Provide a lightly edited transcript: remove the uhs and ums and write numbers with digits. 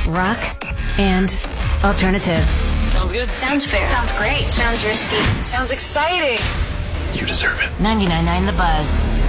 rock, and alternative. Sounds good. Sounds fair. Sounds great. Sounds risky. Sounds exciting. You deserve it. 99.9 The Buzz.